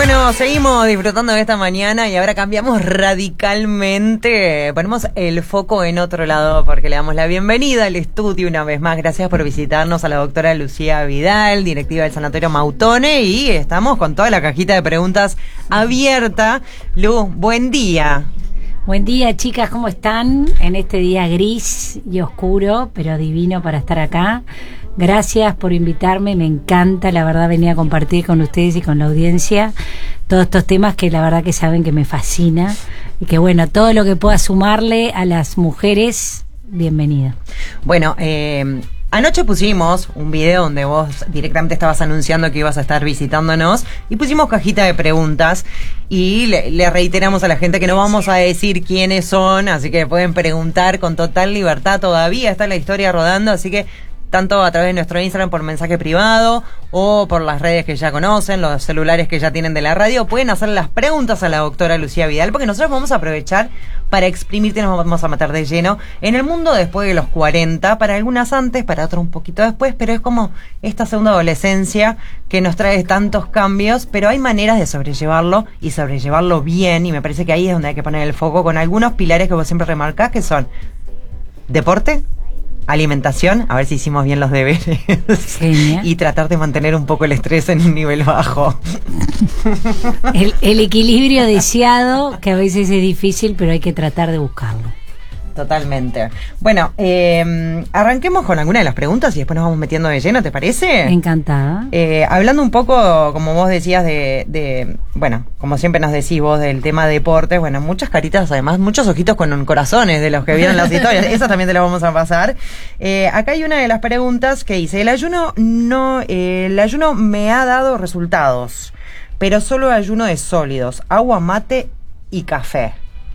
Bueno, seguimos disfrutando de esta mañana y ahora cambiamos radicalmente. Ponemos el foco en otro lado porque le damos la bienvenida al estudio una vez más. Gracias por visitarnos a la doctora Lucía Vidal, directiva del Sanatorio Mautone, y estamos con toda la cajita de preguntas abierta. Lu, buen día. Buen día, chicas, ¿cómo están? En este día gris y oscuro, pero divino para estar acá. Gracias por invitarme, me encanta, la verdad, venir a compartir con ustedes y con la audiencia todos estos temas que la verdad que saben que me fascina y que bueno, todo lo que pueda sumarle a las mujeres, bienvenido. Bueno, anoche pusimos un video donde vos directamente estabas anunciando que ibas a estar visitándonos y pusimos cajita de preguntas y le reiteramos a la gente que no vamos a decir quiénes son, así que pueden preguntar con total libertad, todavía está la historia rodando, así que tanto a través de nuestro Instagram por mensaje privado o por las redes que ya conocen, los celulares que ya tienen de la radio, pueden hacer las preguntas a la doctora Lucía Vidal, porque nosotros vamos a aprovechar para exprimirte, nos vamos a meter de lleno en el mundo después de los 40, para algunas antes, para otras un poquito después, pero es como esta segunda adolescencia que nos trae tantos cambios, pero hay maneras de sobrellevarlo y sobrellevarlo bien, y me parece que ahí es donde hay que poner el foco con algunos pilares que vos siempre remarcás, que son deporte, alimentación, a ver si hicimos bien los deberes. Genial. Y tratar de mantener un poco el estrés en un nivel bajo. El equilibrio deseado, que a veces es difícil, pero hay que tratar de buscarlo. Totalmente. Bueno, arranquemos con alguna de las preguntas y después nos vamos metiendo de lleno, ¿te parece? Encantada. Hablando un poco, como vos decías, de bueno, como siempre nos decís vos, del tema de deportes, bueno, muchas caritas, además, muchos ojitos con corazones de los que vieron las historias, esas también te las vamos a pasar. Acá hay una de las preguntas que dice, el ayuno me ha dado resultados, pero solo ayuno de sólidos, agua, mate y café.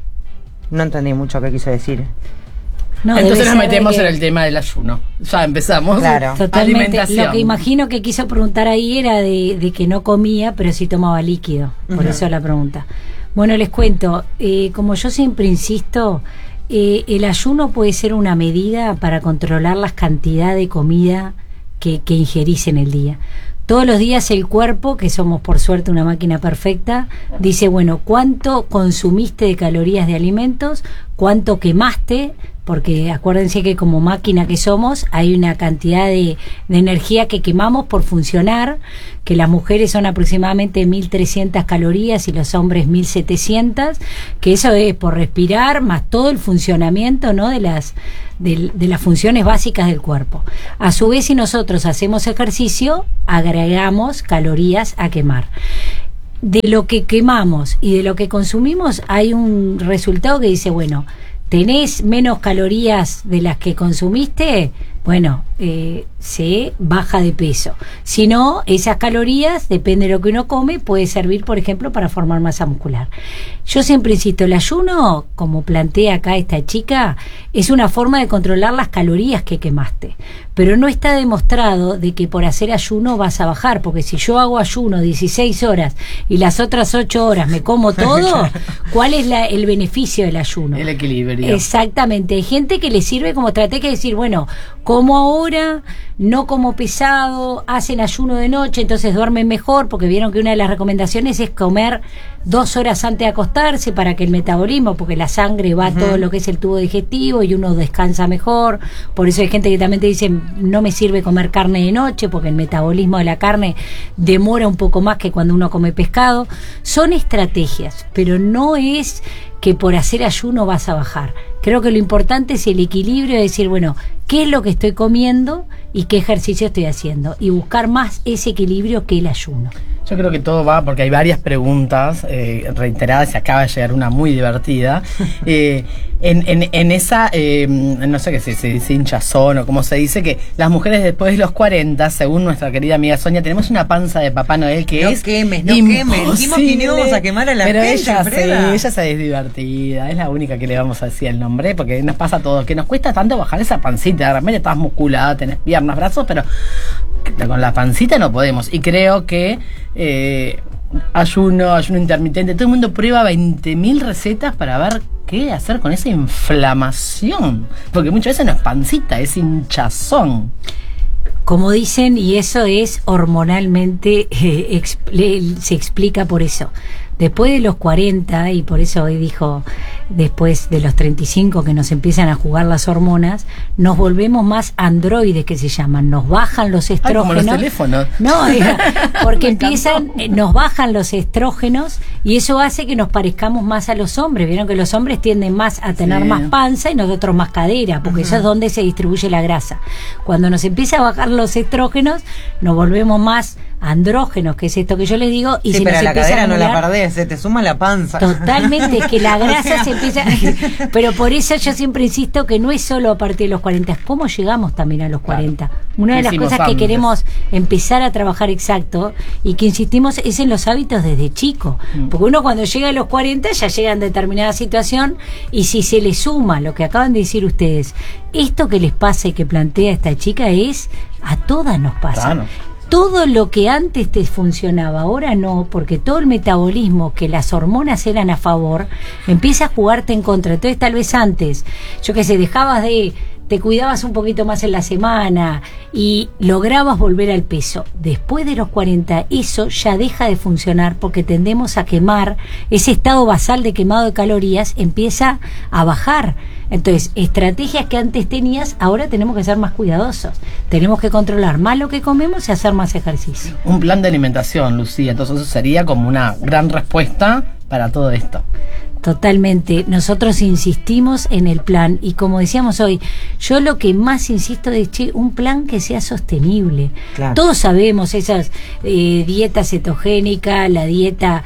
No entendí mucho qué quiso decir. No, entonces nos metemos en el tema del ayuno. Ya empezamos. Claro. Totalmente. Alimentación. Lo que imagino que quiso preguntar ahí era de que no comía, pero sí tomaba líquido. Por eso la pregunta. Bueno, les cuento. Como yo siempre insisto, el ayuno puede ser una medida para controlar la cantidad de comida que ingerís en el día. Todos los días el cuerpo, que somos por suerte una máquina perfecta, dice, bueno, ¿cuánto consumiste de calorías de alimentos? ¿Cuánto quemaste? Porque acuérdense que como máquina que somos, hay una cantidad de energía que quemamos por funcionar, que las mujeres son aproximadamente 1.300 calorías y los hombres 1.700, que eso es por respirar, más todo el funcionamiento, ¿no?, de las funciones básicas del cuerpo. A su vez, si nosotros hacemos ejercicio, agregamos calorías a quemar. De lo que quemamos y de lo que consumimos hay un resultado que dice, bueno, ¿tenés menos calorías de las que consumiste? Bueno, se baja de peso. Si no, esas calorías, depende de lo que uno come, puede servir, por ejemplo, para formar masa muscular. Yo siempre insisto, el ayuno, como plantea acá esta chica, es una forma de controlar las calorías que quemaste. Pero no está demostrado de que por hacer ayuno vas a bajar, porque si yo hago ayuno 16 horas y las otras 8 horas me como todo, ¿cuál es el beneficio del ayuno? El equilibrio. Exactamente. Hay gente que le sirve como estrategia de decir, bueno, como ahora, no como pesado, hacen ayuno de noche, entonces duermen mejor, porque vieron que una de las recomendaciones es comer 2 horas antes de acostarse para que el metabolismo, porque la sangre va a todo lo que es el tubo digestivo y uno descansa mejor. Por eso hay gente que también te dice, no me sirve comer carne de noche, porque el metabolismo de la carne demora un poco más que cuando uno come pescado. Son estrategias, pero no es que por hacer ayuno vas a bajar. Creo que lo importante es el equilibrio de decir, bueno, ¿qué es lo que estoy comiendo y qué ejercicio estoy haciendo? Y buscar más ese equilibrio que el ayuno. Yo creo que todo va, porque hay varias preguntas reiteradas y acaba de llegar una muy divertida. En esa, no sé qué se dice, hinchazón o como se dice, que las mujeres después de los 40, según nuestra querida amiga Sonia, tenemos una panza de Papá Noel que no es quemes, dijimos que no íbamos a quemar a la pero gente, ella se es divertida, es la única que le vamos a decir el nombre, porque nos pasa a todos, que nos cuesta tanto bajar esa pancita, de repente estás musculada, tenés piernas, brazos, pero con la pancita no podemos, y creo que ayuno intermitente, todo el mundo prueba 20.000 recetas para ver qué hacer con esa inflamación, porque muchas veces no es pancita, es hinchazón. como dicen, y eso es hormonalmente, se explica por eso. Después de los 40, y por eso hoy dijo, después de los 35 que nos empiezan a jugar las hormonas, nos volvemos más androides, que se llaman, nos bajan los estrógenos. Como los teléfonos. No, porque nos bajan los estrógenos y eso hace que nos parezcamos más a los hombres. Vieron que los hombres tienden más a tener más panza y nosotros más cadera, porque eso es donde se distribuye la grasa. Cuando nos empieza a bajar los estrógenos, nos volvemos más andrógenos, que es esto que yo les digo, y sí, pero la cadera no la perdés, se te suma la panza. Totalmente, es que la grasa se empieza. Pero por eso yo siempre insisto que no es solo a partir de los 40, es cómo llegamos también a los 40. Una de las cosas que queremos empezar a trabajar exacto y que insistimos es en los hábitos desde chico. Porque uno cuando llega a los 40 ya llega en determinada situación, y si se le suma lo que acaban de decir ustedes, esto que les pasa y que plantea esta chica es a todas nos pasa. Claro. Todo lo que antes te funcionaba, ahora no, porque todo el metabolismo que las hormonas eran a favor, empieza a jugarte en contra. Entonces tal vez antes, yo qué sé, te cuidabas un poquito más en la semana y lograbas volver al peso. Después de los 40, eso ya deja de funcionar porque tendemos a quemar, ese estado basal de quemado de calorías empieza a bajar. Entonces, estrategias que antes tenías, ahora tenemos que ser más cuidadosos. Tenemos que controlar más lo que comemos y hacer más ejercicio. Un plan de alimentación, Lucía. Entonces eso sería como una gran respuesta para todo esto. Totalmente. Nosotros insistimos en el plan y como decíamos hoy, yo lo que más insisto es un plan que sea sostenible. Claro. Todos sabemos esas dieta cetogénica, la dieta...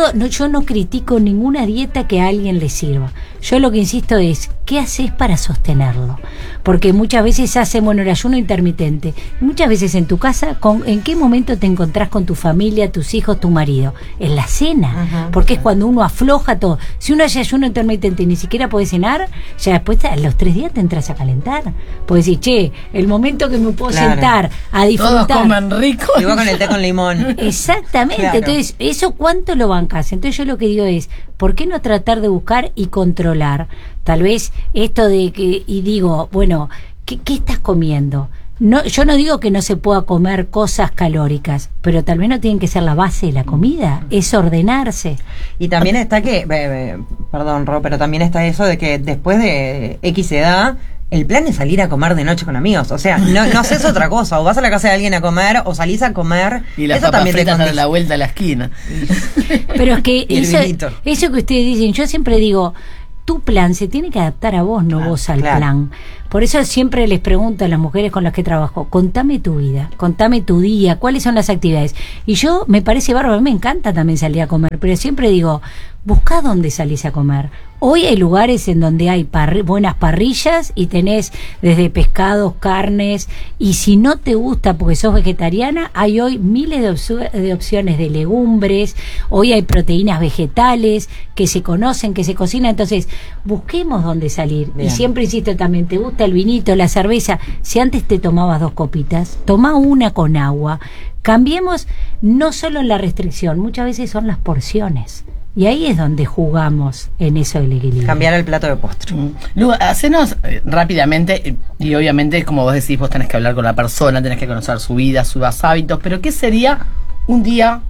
yo no critico ninguna dieta que a alguien le sirva. Yo lo que insisto es, ¿qué haces para sostenerlo? Porque muchas veces hacen, el ayuno intermitente. Muchas veces en tu casa, ¿en qué momento te encontrás con tu familia, tus hijos, tu marido? En la cena. Porque es cuando uno afloja todo. Si uno hace ayuno intermitente y ni siquiera puede cenar, ya después a los 3 días te entras a calentar. Puedes decir, el momento que me puedo sentar a disfrutar. Todos comen rico. Y va con el té con limón. Exactamente. Claro. Entonces, ¿eso cuánto lo bancas? Entonces yo lo que digo es, ¿por qué no tratar de buscar y controlar? Tal vez esto de que, y digo, bueno, ¿qué estás comiendo? No, yo no digo que no se pueda comer cosas calóricas, pero tal vez no tienen que ser la base de la comida, es ordenarse. Y también está que, perdón Ro, pero también está eso de que después de X edad, el plan es salir a comer de noche con amigos. O sea, no haces otra cosa. O vas a la casa de alguien a comer, o salís a comer. Y las papas fritas a la vuelta a la esquina. Pero es que eso que ustedes dicen, yo siempre digo, tu plan se tiene que adaptar a vos, no vos al plan. Por eso siempre les pregunto a las mujeres con las que trabajo, contame tu vida, contame tu día, cuáles son las actividades. Y yo, me parece bárbaro, me encanta también salir a comer, pero siempre digo, buscá dónde salís a comer. Hoy hay lugares en donde hay buenas parrillas y tenés desde pescados, carnes, y si no te gusta porque sos vegetariana, hay hoy miles de opciones de legumbres, hoy hay proteínas vegetales que se conocen, que se cocinan, entonces busquemos dónde salir. Bien. Y siempre insisto también, ¿te gusta el vinito, la cerveza? Si antes te tomabas 2 copitas, toma una con agua. Cambiemos no solo en la restricción, muchas veces son las porciones. Y ahí es donde jugamos en eso del equilibrio. Cambiar el plato de postre. Lu, hacenos rápidamente, y obviamente, como vos decís, vos tenés que hablar con la persona, tenés que conocer su vida, sus hábitos, pero ¿qué sería un día,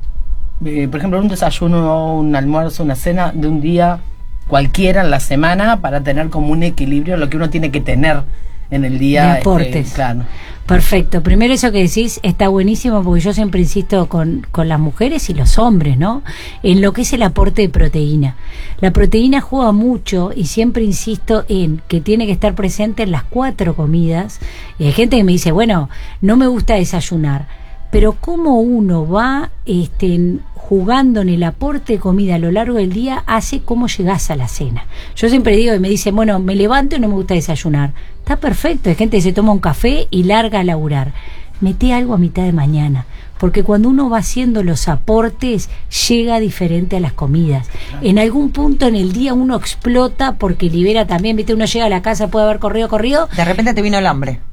por ejemplo, un desayuno, un almuerzo, una cena de un día cualquiera en la semana para tener como un equilibrio, lo que uno tiene que tener en el día? De aportes. Claro. Perfecto. Primero eso que decís está buenísimo porque yo siempre insisto con las mujeres y los hombres, ¿no? En lo que es el aporte de proteína. La proteína juega mucho y siempre insisto en que tiene que estar presente en las 4 comidas. Y hay gente que me dice, bueno, no me gusta desayunar. Pero cómo uno va jugando en el aporte de comida a lo largo del día hace cómo llegás a la cena. Yo siempre digo y me dicen, bueno, me levanto y no me gusta desayunar. Está perfecto, hay gente que se toma un café y larga a laburar. Mete algo a mitad de mañana, porque cuando uno va haciendo los aportes llega diferente a las comidas. En algún punto en el día uno explota porque libera también, viste, uno llega a la casa, puede haber corrido. De repente te vino el hambre.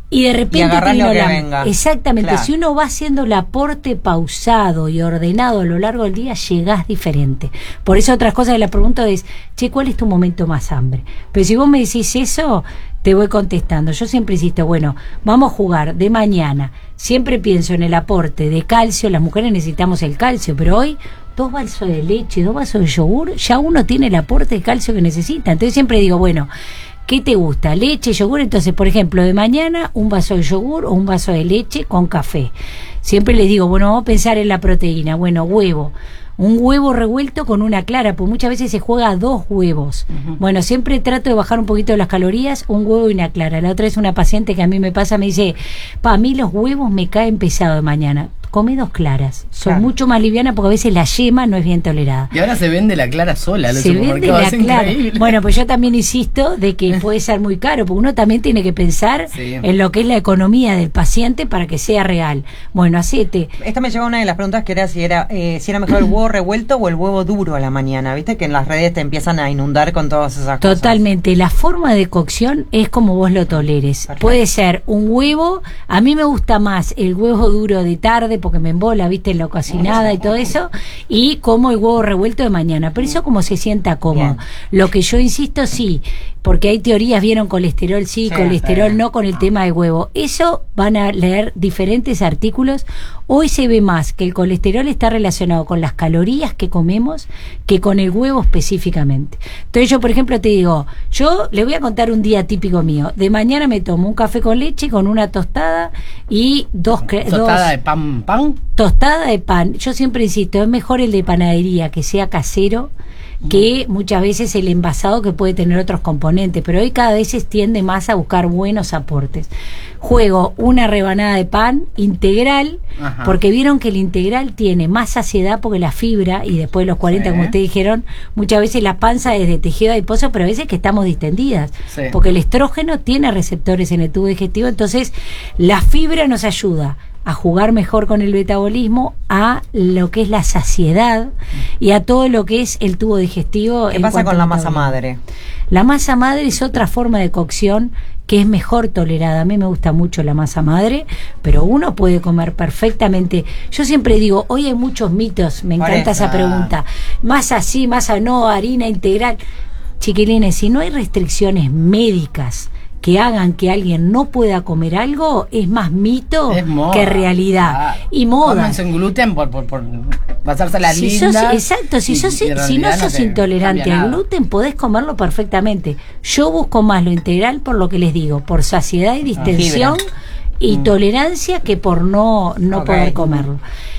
y de repente agarrás te vino lo que la... venga. Exactamente, Claro. si uno va haciendo el aporte pausado y ordenado a lo largo del día, llegás diferente. Por eso otras cosas que la pregunta es, che, ¿cuál es tu momento más hambre? Pero si vos me decís eso, te voy contestando. Yo siempre insisto, bueno, vamos a jugar de mañana. Siempre pienso en el aporte de calcio, las mujeres necesitamos el calcio, pero hoy 2 vasos de leche, 2 vasos de yogur, ya uno tiene el aporte de calcio que necesita. Entonces siempre digo, bueno, ¿qué te gusta? ¿Leche, yogur? Entonces, por ejemplo, de mañana un vaso de yogur o un vaso de leche con café. Siempre les digo, bueno, vamos a pensar en la proteína. Bueno, huevo. Un huevo revuelto con una clara, porque muchas veces se juega a 2 huevos. Bueno, siempre trato de bajar un poquito las calorías, un huevo y una clara. La otra es una paciente que a mí me pasa, me dice, a mí los huevos me caen pesado de mañana. Come 2 claras. Son Claro. mucho más livianas porque a veces la yema no es bien tolerada. Y ahora se vende la clara sola, los Se vende supermercados, la es clara. increíble. Bueno, pues yo también insisto de que puede ser muy caro, porque uno también tiene que pensar Sí. en lo que es la economía del paciente para que sea real. Bueno, hacete. Esta me lleva a una de las preguntas que era si era mejor el huevo revuelto o el huevo duro a la mañana. Viste que en las redes te empiezan a inundar con todas esas cosas. Totalmente, la forma de cocción es como vos lo toleres. Perfecto. Puede ser un huevo, a mí me gusta más el huevo duro de tarde porque me embola, viste, en la cocinada y todo eso, y como el huevo revuelto de mañana, pero eso como se sienta cómodo. Bien. Lo que yo insisto, sí, porque hay teorías, vieron colesterol sí, colesterol no con el tema de huevo. Eso van a leer diferentes artículos. Hoy se ve más que el colesterol está relacionado con las calorías que comemos que con el huevo específicamente. Entonces yo, por ejemplo, te digo, yo le voy a contar un día típico mío. De mañana me tomo un café con leche con una tostada y Tostada de pan. tostada de pan. Yo siempre insisto, es mejor el de panadería que sea casero que muchas veces el envasado que puede tener otros componentes, pero hoy cada vez se tiende más a buscar buenos aportes. Juego una rebanada de pan integral, Ajá. porque vieron que el integral tiene más saciedad porque la fibra, y después de los 40, Sí. como ustedes dijeron, muchas veces la panza es de tejido adiposo, pero a veces que estamos distendidas, Sí. porque el estrógeno tiene receptores en el tubo digestivo, entonces la fibra nos ayuda a jugar mejor con el metabolismo, a lo que es la saciedad y a todo lo que es el tubo digestivo. ¿Qué en pasa cuanto con al la masa metabolismo. madre? La masa madre es otra forma de cocción que es mejor tolerada. A mí me gusta mucho la masa madre, pero uno puede comer perfectamente. Yo siempre digo, hoy hay muchos mitos, me Por encanta eso. esa pregunta. Masa sí, masa no, harina integral. Chiquilines, si no hay restricciones médicas que hagan que alguien no pueda comer algo, es más mito Es moda. que realidad. Claro. Y moda. Cómense un gluten por pasarse la Si linda. sos, exacto, si no sos intolerante al gluten, podés comerlo perfectamente. Yo busco más lo integral por lo que les digo, por saciedad y distensión y tolerancia, que por no Ok. poder comerlo.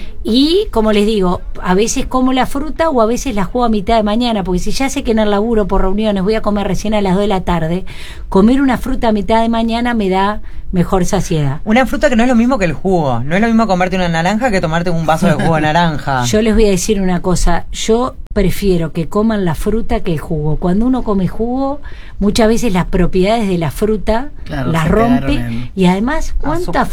Y como les digo, a veces como la fruta o a veces la juego a mitad de mañana, porque si ya sé que en el laburo por reuniones voy a comer recién a las 2 de la tarde, comer una fruta a mitad de mañana me da mejor saciedad. Una fruta que no es lo mismo que el jugo. No es lo mismo comerte una naranja que tomarte un vaso de jugo de naranja. Yo les voy a decir una cosa, yo prefiero que coman la fruta que el jugo. Cuando uno come jugo, muchas veces las propiedades de la fruta Claro, las se rompe, quedaron en y además cuántas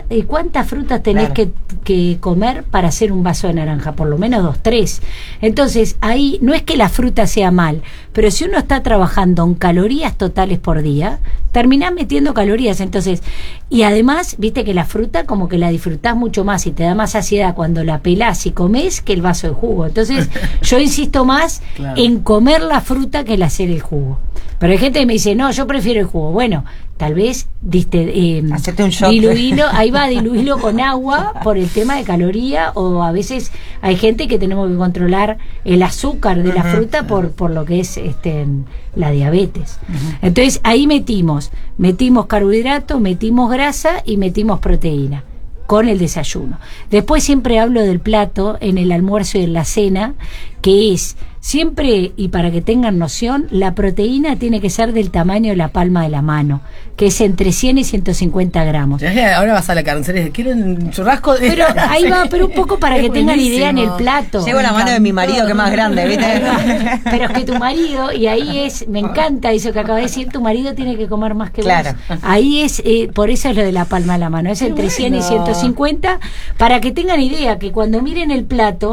frutas tenés que comer para hacer un vaso de naranja, por lo menos 2, 3. Entonces ahí no es que la fruta sea mal, pero si uno está trabajando en calorías totales por día, terminás metiendo calorías. Entonces, y además, viste que la fruta como que la disfrutás mucho más y te da más saciedad cuando la pelás y comés que el vaso de jugo. Entonces yo insisto más Claro. en comer la fruta que el hacer el jugo. Pero hay gente que me dice, no, yo prefiero el jugo. Bueno, tal vez hacete un shot. diluirlo, ahí va, diluirlo con agua por el tema de caloría, o a veces hay gente que tenemos que controlar el azúcar de la fruta por lo que es la diabetes. Entonces ahí metimos carbohidratos, metimos grasa y metimos proteína con el desayuno. Después siempre hablo del plato en el almuerzo y en la cena, que es siempre, y para que tengan noción, la proteína tiene que ser del tamaño de la palma de la mano, que es entre 100 y 150 gramos. Ahora vas a la carnicería y dices, quiero un churrasco de... Pero ahí va, pero un poco para Es que tengan idea en el buenísimo. plato. Llevo la mano de mi marido, que es más grande, ¿viste? Pero es que tu marido, y ahí es, me encanta eso que acaba de decir, tu marido tiene que comer más que Claro. vos. Ahí es, por eso es lo de la palma de la mano, es entre 100 y 150, para que tengan idea que cuando miren el plato,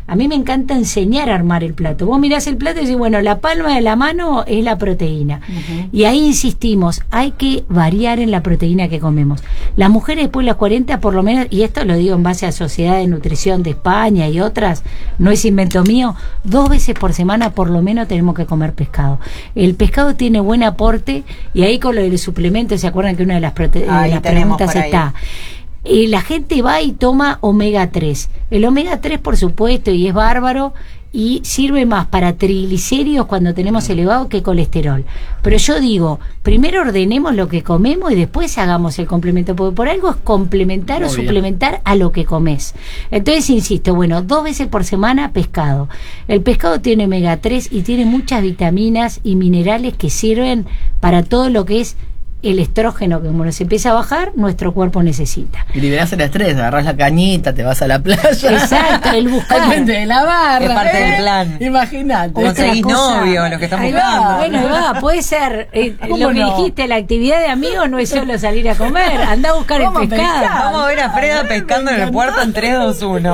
A mí me encanta enseñar a armar el plato. Vos mirás el plato y decís, bueno, la palma de la mano es la proteína. Y ahí insistimos, hay que variar en la proteína que comemos. Las mujeres después de los 40, por lo menos, y esto lo digo en base a Sociedad de Nutrición de España y otras, no es invento mío, 2 veces por semana por lo menos tenemos que comer pescado. El pescado tiene buen aporte, y ahí con lo del suplemento, ¿se acuerdan que una de las, preguntas está? La gente va y toma omega 3. El omega 3, por supuesto, y es bárbaro, y sirve más para triglicéridos cuando tenemos elevado que colesterol. Pero yo digo, primero ordenemos lo que comemos y después hagamos el complemento, porque por algo es complementar o suplementar a lo que comes. Entonces, insisto, bueno, 2 veces por semana pescado. El pescado tiene omega 3 y tiene muchas vitaminas y minerales que sirven para todo lo que es el estrógeno, que como nos empieza a bajar, nuestro cuerpo necesita. Y liberás el estrés, agarrás la cañita, te vas a la playa. Exacto, el buscar. Al frente de la barra. Es parte del plan. Imagínate. Conseguís novio, lo que están buscando. Bueno, puede ser. Lo que dijiste, la actividad de amigos no es solo salir a comer, andá a buscar el pescado. Vamos a ver a Freda pescando en el puerto en 3, 2, 1.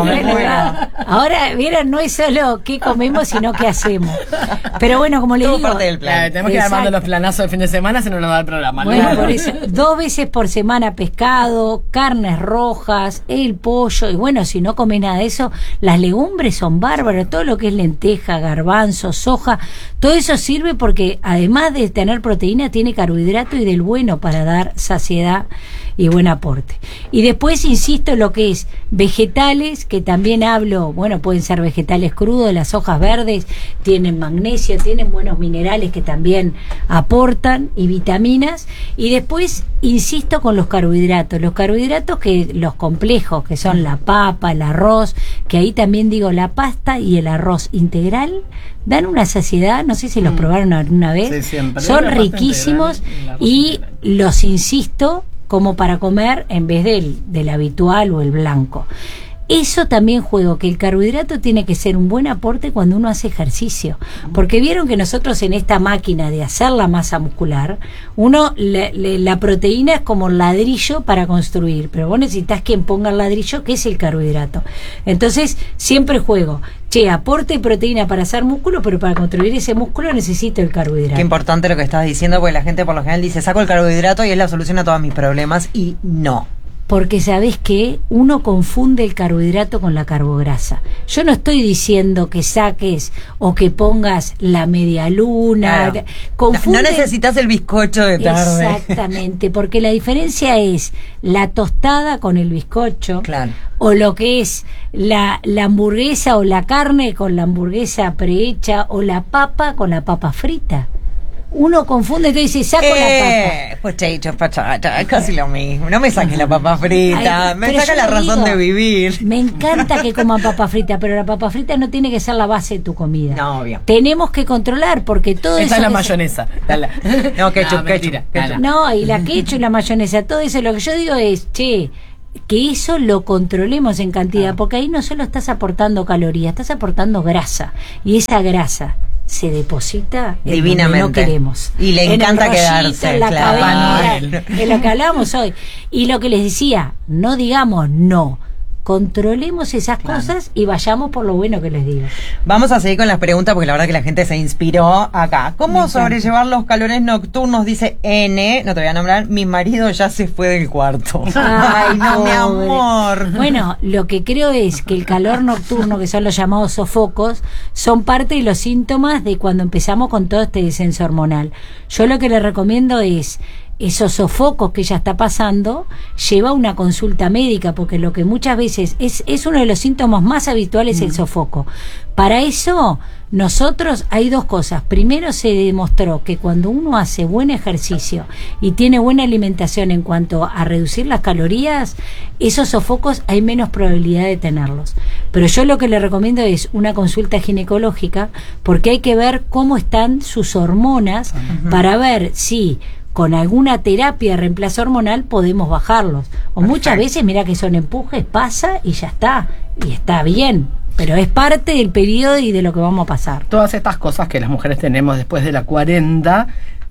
Ahora, vieron, no es solo qué comemos, sino qué hacemos. Pero bueno, como les digo, parte del plan. Tenemos que ir armando los planazos de fin de semana, si no nos da el programa. Bueno, por eso, 2 veces por semana pescado, carnes rojas, el pollo, y bueno, si no comes nada de eso, las legumbres son bárbaras, todo lo que es lenteja, garbanzo, soja, todo eso sirve porque además de tener proteína, tiene carbohidrato y del bueno para dar saciedad y buen aporte. Y después insisto en lo que es vegetales, que también hablo, bueno, pueden ser vegetales crudos, las hojas verdes tienen magnesio, tienen buenos minerales que también aportan y vitaminas. Y después insisto con los carbohidratos que los complejos, que son la papa, el arroz, que ahí también digo la pasta y el arroz integral, dan una saciedad, no sé si los probaron alguna vez, sí, son riquísimos y los insisto como para comer en vez del habitual o el blanco. Eso también juego, que el carbohidrato tiene que ser un buen aporte cuando uno hace ejercicio, porque vieron que nosotros en esta máquina de hacer la masa muscular, la proteína es como el ladrillo para construir, pero vos necesitas quien ponga el ladrillo, que es el carbohidrato. Entonces siempre juego, aporte proteína para hacer músculo, pero para construir ese músculo necesito el carbohidrato. Qué importante lo que estás diciendo, porque la gente por lo general dice, saco el carbohidrato y es la solución a todos mis problemas, y no. Porque sabés que uno confunde el carbohidrato con la carbograsa. Yo no estoy diciendo que saques o que pongas la media luna. Claro. No necesitas el bizcocho de tarde. Exactamente, porque la diferencia es la tostada con el bizcocho, claro, o lo que es la hamburguesa o la carne con la hamburguesa prehecha, o la papa con la papa frita. Uno confunde, entonces dice, saco la papa. Pues es casi lo mismo. No me saques la papa frita, me saca la razón de vivir. Me encanta que coman papa frita, pero la papa frita no tiene que ser la base de tu comida. No, obvio. Tenemos que controlar, porque todo eso... Esa es la mayonesa. No, ketchup. No, y la ketchup y la mayonesa, todo eso. Lo que yo digo es, que eso lo controlemos en cantidad, porque ahí no solo estás aportando calorías, estás aportando grasa, y esa grasa se deposita divinamente, no queremos, y le encanta quedarse en la cabeza, es lo que hablábamos hoy. Y lo que les decía, no digamos no, controlemos esas cosas y vayamos por lo bueno que les digo. Vamos a seguir con las preguntas, porque la verdad que la gente se inspiró acá. ¿Cómo sobrellevar los calores nocturnos? Dice N, no te voy a nombrar, mi marido ya se fue del cuarto. Ay, no, mi amor. Bueno, lo que creo es que el calor nocturno, que son los llamados sofocos, son parte de los síntomas de cuando empezamos con todo este descenso hormonal. Yo lo que le recomiendo es, esos sofocos que ella está pasando, lleva una consulta médica, porque lo que muchas veces es uno de los síntomas más habituales, el sofoco. Para eso, nosotros hay 2 cosas. Primero, se demostró que cuando uno hace buen ejercicio y tiene buena alimentación en cuanto a reducir las calorías, esos sofocos hay menos probabilidad de tenerlos. Pero yo lo que le recomiendo es una consulta ginecológica, porque hay que ver cómo están sus hormonas, para ver si con alguna terapia de reemplazo hormonal podemos bajarlos. O muchas veces, mira que son empujes, pasa y ya está. Y está bien. Pero es parte del periodo y de lo que vamos a pasar. Todas estas cosas que las mujeres tenemos después de la 40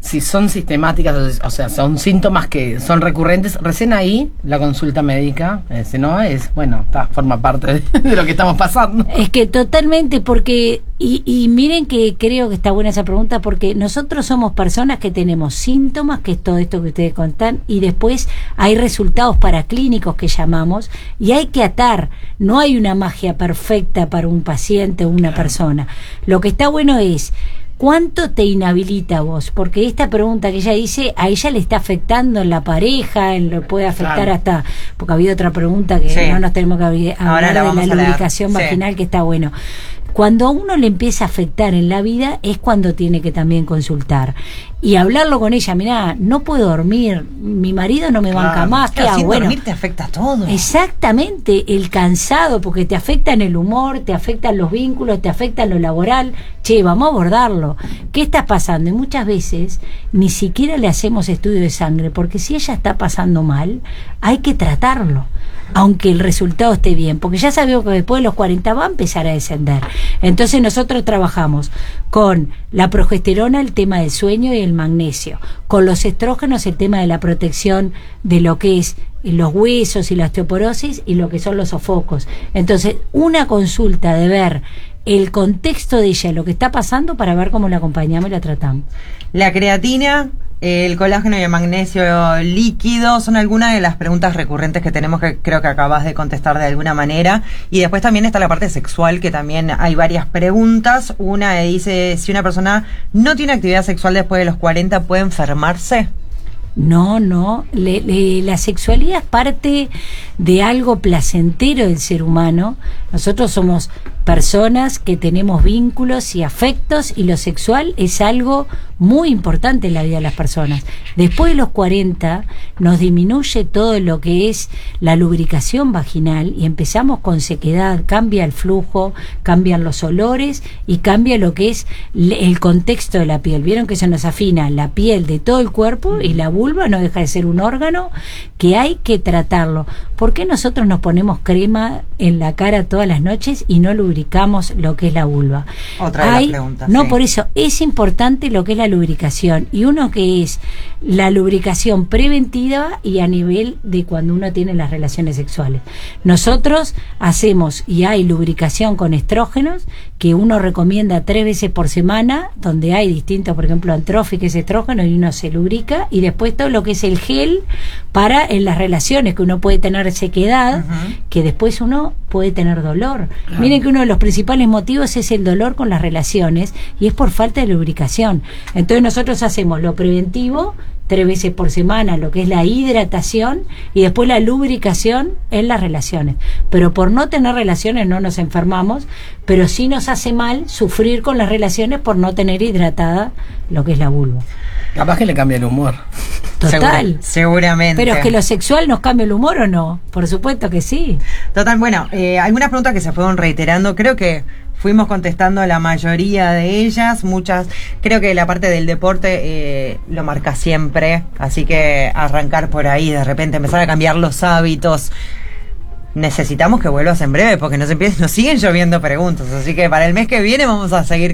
si son sistemáticas, o sea, son síntomas que son recurrentes, recién ahí la consulta médica, si no es, bueno, forma parte de lo que estamos pasando. Es que totalmente, porque, y miren que creo que está buena esa pregunta, porque nosotros somos personas que tenemos síntomas, que es todo esto que ustedes contan, y después hay resultados paraclínicos que llamamos, y hay que atar, no hay una magia perfecta para un paciente o una persona. Lo que está bueno es, ¿cuánto te inhabilita vos? Porque esta pregunta que ella dice, a ella le está afectando en la pareja, lo puede afectar hasta, porque ha habido otra pregunta que no nos tenemos que hablar de la lubricación vaginal, que está bueno. Cuando a uno le empieza a afectar en la vida es cuando tiene que también consultar y hablarlo con ella. Mirá, no puedo dormir, mi marido no me banca más, ¿qué hago? Bueno, dormir te afecta todo. Exactamente, el cansado, porque te afecta en el humor, te afectan los vínculos, te afecta en lo laboral. Che, vamos a abordarlo. ¿Qué está pasando? Y muchas veces ni siquiera le hacemos estudio de sangre, porque si ella está pasando mal, hay que tratarlo, aunque el resultado esté bien, porque ya sabemos que después de los 40 va a empezar a descender. Entonces nosotros trabajamos con la progesterona, el tema del sueño y el magnesio, con los estrógenos, el tema de la protección de lo que es los huesos y la osteoporosis y lo que son los sofocos. Entonces, una consulta de ver el contexto de ella, lo que está pasando, para ver cómo la acompañamos y la tratamos. La creatina, el colágeno y el magnesio líquido son algunas de las preguntas recurrentes que tenemos, que creo que acabas de contestar de alguna manera. Y después también está la parte sexual, que también hay varias preguntas. Una dice, si una persona no tiene actividad sexual después de los 40, ¿puede enfermarse? No, la sexualidad es parte de algo placentero del ser humano. Nosotros somos personas que tenemos vínculos y afectos, y lo sexual es algo muy importante en la vida de las personas. Después de los 40 nos disminuye todo lo que es la lubricación vaginal y empezamos con sequedad, cambia el flujo, cambian los olores y cambia lo que es el contexto de la piel. Vieron que se nos afina la piel de todo el cuerpo, y la vulva no deja de ser un órgano que hay que tratarlo. ¿Por qué nosotros nos ponemos crema en la cara todas las noches y no lubricamos lo que es la vulva? Otra de las preguntas. No, por eso es importante lo que es la lubricación, y uno que es la lubricación preventiva y a nivel de cuando uno tiene las relaciones sexuales. Nosotros hacemos, y hay lubricación con estrógenos, que uno recomienda 3 veces por semana, donde hay distintos, por ejemplo, Antrofi, que es estrógeno, y uno se lubrica, y después todo lo que es el gel para en las relaciones, que uno puede tener sequedad, que después uno puede tener dolor. Miren que uno de los principales motivos es el dolor con las relaciones, y es por falta de lubricación. Entonces nosotros hacemos lo preventivo 3 veces por semana, lo que es la hidratación, y después la lubricación en las relaciones. Pero por no tener relaciones no nos enfermamos, pero sí nos hace mal sufrir con las relaciones por no tener hidratada lo que es la vulva. Capaz que le cambia el humor. Total. Seguramente. Pero es que lo sexual nos cambia el humor, ¿o no? Por supuesto que sí. Total, bueno, algunas preguntas que se fueron reiterando, creo que fuimos contestando la mayoría de ellas, muchas, creo que la parte del deporte lo marca siempre, así que arrancar por ahí, de repente empezar a cambiar los hábitos. Necesitamos que vuelvas en breve, porque nos siguen lloviendo preguntas, así que para el mes que viene vamos a seguir